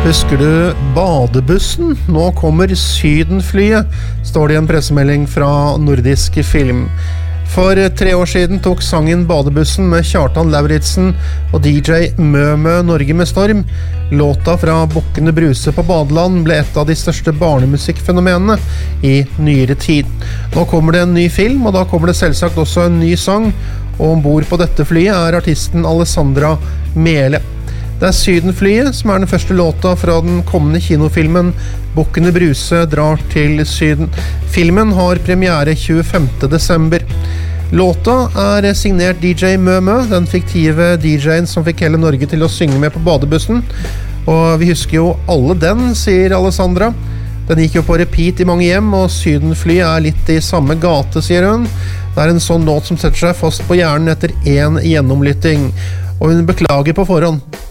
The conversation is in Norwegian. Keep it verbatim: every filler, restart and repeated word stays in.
Husker du badebussen? Nå kommer Sydenflyet, står det i en pressemelding fra Nordisk Film. For tre år siden tok sangen Badebussen med Kjartan Lauritsen og D J Mømø Norge med storm. Låta fra Bukkene Bruse på Badeland ble et av de største barnemusikkfenomenene i nyere tid. Nå kommer det en ny film, og da kommer det selvsagt også en ny sang, og ombord på dette flyet er artisten Alessandra Mele. Det er Sydenflyet som er den første låta fra den kommende kinofilmen Bukkene Bruse drar til Syden. Filmen har premiere tjuefemte desember. Låta er signert D J Mømø, den fiktive D J-en som fikk hele Norge til å synge med på badebussen. Og vi husker jo alle den, sier Alessandra. Den gikk jo på repeat i mange hjem, og Sydenflyet er litt i samme gate, sier hun. Det er en sånn låt som setter seg fast på hjernen etter en gjennomlytting. Og hun beklager på forhånd.